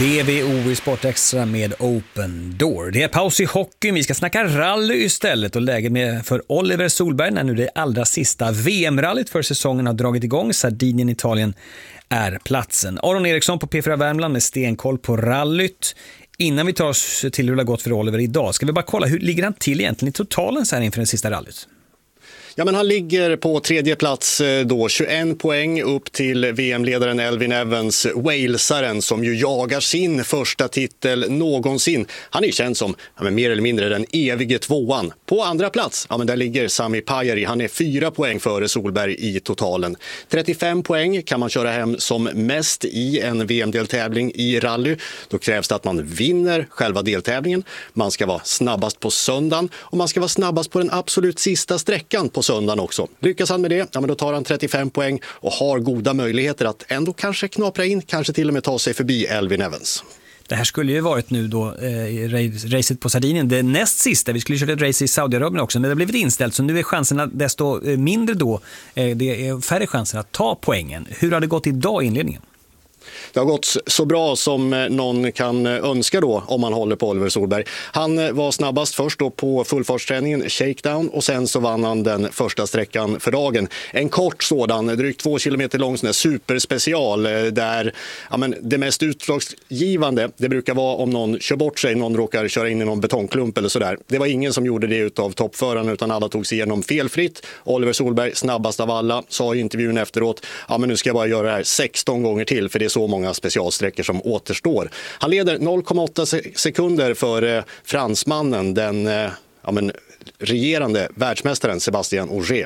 BVO i Sportextra med Open Door. Det är paus i hockeyn, vi ska snacka rally istället och läget för Oliver Solberg när nu det allra sista VM-rallyt för säsongen har dragit igång. Sardinien, Italien är platsen. Aron Eriksson på P4 Värmland med stenkoll på rallyt. Innan vi tar oss till hur det har gått för Oliver idag ska vi bara kolla hur ligger han till egentligen i totalen så här inför den sista rallyt. Ja, men han ligger på tredje plats då, 21 poäng upp till VM-ledaren Elfyn Evans, walesaren som ju jagar sin första titel någonsin. Han är känd som mer eller mindre den evige tvåan. På andra plats, men där ligger Sami Pajari. Han är 4 poäng före Solberg i totalen. 35 poäng kan man köra hem som mest i en VM-deltävling i rally. Då krävs det att man vinner själva deltävlingen. Man ska vara snabbast på söndagen och man ska vara snabbast på den absolut sista sträckan på söndagen också. Lyckas han med det, men då tar han 35 poäng och har goda möjligheter att ändå kanske knapra in, kanske till och med ta sig förbi Elfyn Evans. Det här skulle ju varit nu då racet på Sardinien, det näst sista. Vi skulle köra ett race i Saudiarabien också, men det har blivit inställt så nu är chanserna desto mindre då. Det är färre chanser att ta poängen. Hur har det gått idag i inledningen? Det har gått så bra som någon kan önska då om man håller på Oliver Solberg. Han var snabbast först då på fullfartsträningen Shakedown och sen så vann han den första sträckan för dagen. En kort sådan, drygt 2 kilometer lång superspecial där det mest utslagsgivande det brukar vara om någon kör bort sig, någon råkar köra in i någon betongklump eller sådär. Det var ingen som gjorde det utav toppförarna utan alla tog sig igenom felfritt. Oliver Solberg snabbast av alla, sa i intervjun efteråt, men nu ska jag bara göra det här 16 gånger till för det är så många specialsträckor som återstår. Han leder 0,8 sekunder för fransmannen, den regerande världsmästaren Sébastien Ogier.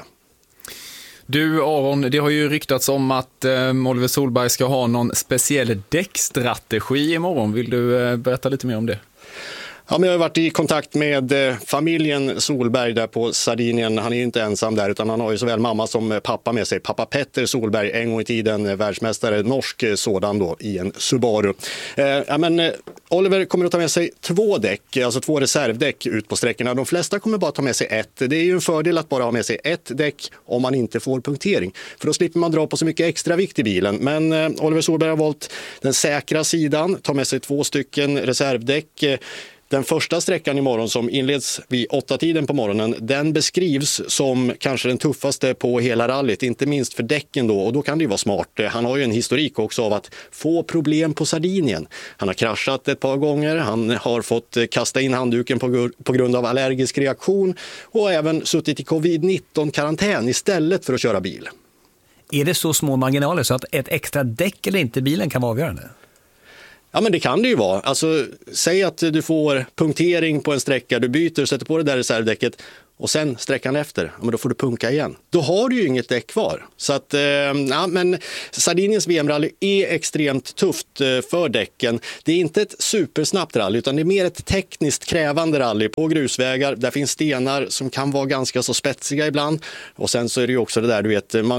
Du Aron, det har ju ryktats om att Oliver Solberg ska ha någon speciell däckstrategi imorgon. Vill du berätta lite mer om det? Ja, men jag har varit i kontakt med familjen Solberg där på Sardinien. Han är ju inte ensam där utan han har ju såväl mamma som pappa med sig. Pappa Petter Solberg, en gång i tiden världsmästare, norsk sådan då i en Subaru. Oliver kommer att ta med sig 2 däck, alltså 2 reservdäck ut på sträckorna. De flesta kommer bara ta med sig 1. Det är ju en fördel att bara ha med sig 1 däck om man inte får punktering. För då slipper man dra på så mycket extra vikt i bilen. Men Oliver Solberg har valt den säkra sidan, tar med sig 2 stycken reservdäck. Den första sträckan imorgon som inleds vid 8-tiden på morgonen, den beskrivs som kanske den tuffaste på hela rallyt, inte minst för däcken då, och då kan det ju vara smart. Han har ju en historik också av att få problem på Sardinien. Han har kraschat ett par gånger, han har fått kasta in handduken på grund av allergisk reaktion och även suttit i covid-19-karantän istället för att köra bil. Är det så små marginaler så att ett extra däck eller inte bilen kan vara avgörande? Ja, men det kan det ju vara. Alltså, säg att du får punktering på en sträcka, du byter, sätter på det där reservdäcket och sen sträckan efter, men då får du punka igen. Då har du ju inget däck kvar. Så att, men Sardiniens VM-rally är extremt tufft för däcken. Det är inte ett supersnabbt rally utan det är mer ett tekniskt krävande rally på grusvägar. Där finns stenar som kan vara ganska så spetsiga ibland. Och sen så är det ju också det där, du vet, man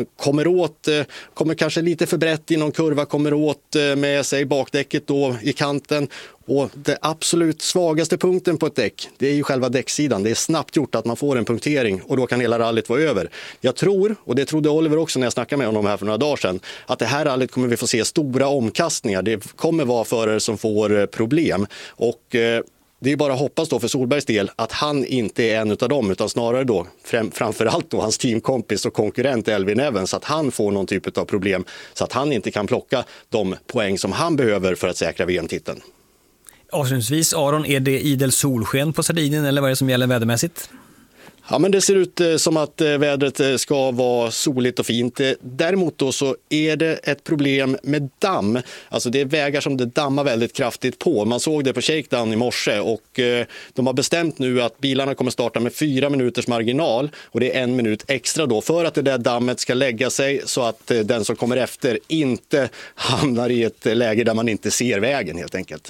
kommer kanske lite för brett i någon kurva, kommer åt med sig bakdäcket då i kanten. Och det absolut svagaste punkten på ett däck, det är ju själva däcksidan. Det är snabbt gjort att man får en punktering och då kan hela rallyt vara över. Jag tror, och det trodde Oliver också när jag snackade med honom här för några dagar sedan, att det här rallyt kommer vi få se stora omkastningar. Det kommer vara förare som får problem och det är bara att hoppas då för Solbergs del att han inte är en av dem utan snarare då framförallt då hans teamkompis och konkurrent Elfyn Evans, att han får någon typ av problem så att han inte kan plocka de poäng som han behöver för att säkra VM-titeln. Avslutningsvis, Aron, är det idel solsken på Sardinien eller vad är det som gäller vädermässigt? Ja, men det ser ut som att vädret ska vara soligt och fint. Däremot då så är det ett problem med damm. Alltså det är vägar som det dammar väldigt kraftigt på. Man såg det på Shakedown i morse och de har bestämt nu att bilarna kommer starta med 4 minuters marginal och det är 1 minut extra då för att det där dammet ska lägga sig så att den som kommer efter inte hamnar i ett läge där man inte ser vägen helt enkelt.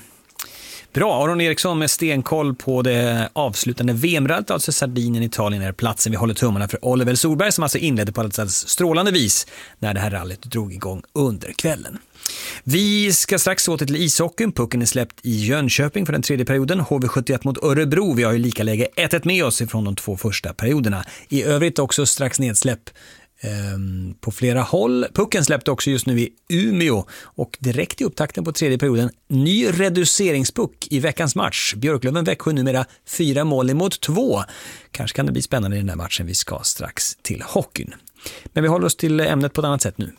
Bra, Aron Eriksson med stenkoll på det avslutande VM-rallyt, alltså Sardinien, Italien är platsen. Vi håller tummarna för Oliver Solberg som alltså inledde på ett strålande vis när det här rallyt drog igång under kvällen. Vi ska strax åter till ishockeyn. Pucken är släppt i Jönköping för den 3:e perioden. HV71 mot Örebro. Vi har ju lika läge 1-1 med oss ifrån de 2 första perioderna. I övrigt också strax nedsläpp på flera håll. Pucken släppte också just nu i Umeå och direkt i upptakten på tredje perioden ny reduceringspuck i veckans match. Björklöven-Växjö numera 4 mål emot 2. Kanske kan det bli spännande i den här matchen. Vi ska strax till hockeyn. Men vi håller oss till ämnet på ett annat sätt nu.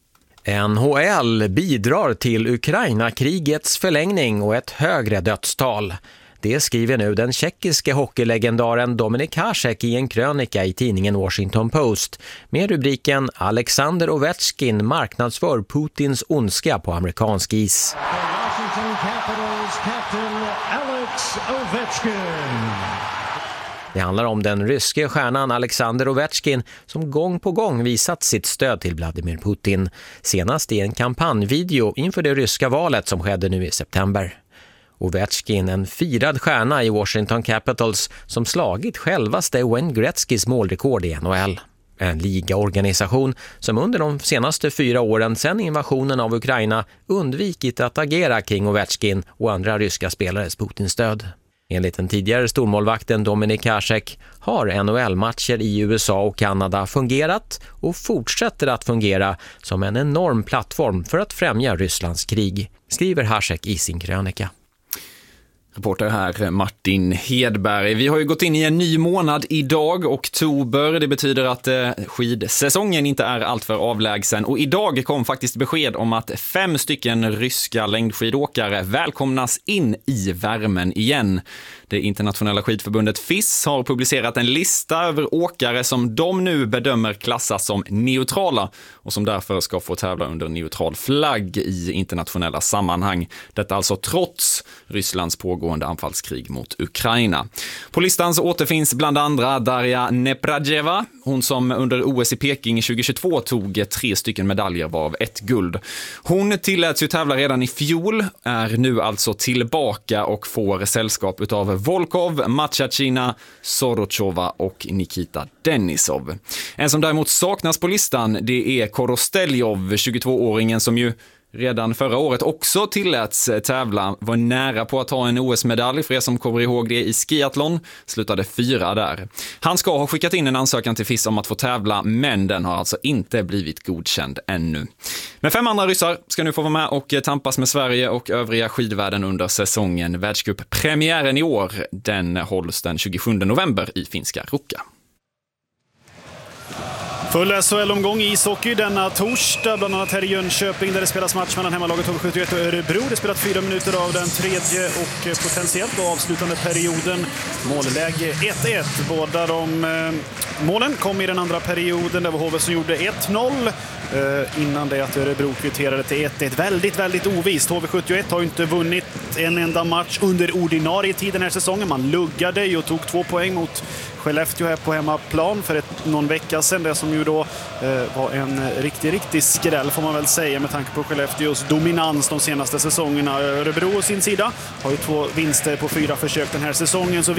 NHL bidrar till Ukraina-krigets förlängning och ett högre dödstal. Det skriver nu den tjeckiske hockeylegendaren Dominik Hasek i en krönika i tidningen Washington Post med rubriken Alexander Ovechkin marknadsför Putins ondska på amerikansk is. Washington Capitals captain Alex Ovechkin. Det handlar om den ryske stjärnan Alexander Ovechkin som gång på gång visat sitt stöd till Vladimir Putin. Senast i en kampanjvideo inför det ryska valet som skedde nu i september. Ovechkin, en firad stjärna i Washington Capitals som slagit självaste Wayne Gretzkys målrekord i NHL. En ligaorganisation som under de senaste 4 åren sedan invasionen av Ukraina undvikit att agera kring Ovechkin och andra ryska spelares Putinstöd. Enligt den tidigare stormålvakten Dominik Hasek har NHL-matcher i USA och Kanada fungerat och fortsätter att fungera som en enorm plattform för att främja Rysslands krig, skriver Hasek i sin krönika. Reporter här Martin Hedberg. Vi har ju gått in i en ny månad idag, oktober. Det betyder att skidsäsongen inte är alltför avlägsen. Och idag kom faktiskt besked om att 5 stycken ryska längdskidåkare välkomnas in i värmen igen. Det internationella skidförbundet FIS har publicerat en lista över åkare som de nu bedömer klassas som neutrala och som därför ska få tävla under neutral flagg i internationella sammanhang. Detta alltså trots Rysslands pågående anfallskrig mot Ukraina. På listan så återfinns bland andra Darja Neprajeva, hon som under OS i Peking 2022 tog 3 stycken medaljer varav 1 guld. Hon tilläts ju tävla redan i fjol, är nu alltså tillbaka och får sällskap utav Volkov, Machachina, Sorochova och Nikita Denisov. En som däremot saknas på listan, det är Korosteljov, 22-åringen som ju redan förra året också tilläts tävla, var nära på att ta en OS-medalj för er som kommer ihåg det i skiathlon, slutade 4 där. Han ska ha skickat in en ansökan till FIS om att få tävla, men den har alltså inte blivit godkänd ännu. Men 5 andra ryssar ska nu få vara med och tampas med Sverige och övriga skidvärlden under säsongen. Världscuppremiären i år, den hålls den 27 november i finska Ruka. Full SHL-omgång i ishockey denna torsdag, bland annat här i Jönköping där det spelas match mellan hemmalaget HV71 och Örebro. Det spelat 4 minuter av den tredje och potentiellt avslutande perioden. Målläge 1-1. Båda de målen kom i den andra perioden. Det var HV som gjorde 1-0 innan det att Örebro kvitterade till 1-1. Väldigt, väldigt ovist. HV71 har ju inte vunnit en enda match under ordinarie tid den här säsongen. Man luggade ju och tog 2 poäng mot Skellefteå här på hemmaplan för någon vecka sedan. Det som ju då var en riktig skräll får man väl säga med tanke på Skellefteås dominans de senaste säsongerna. Örebro å sin sida har ju 2 vinster på 4 försök den här säsongen. Så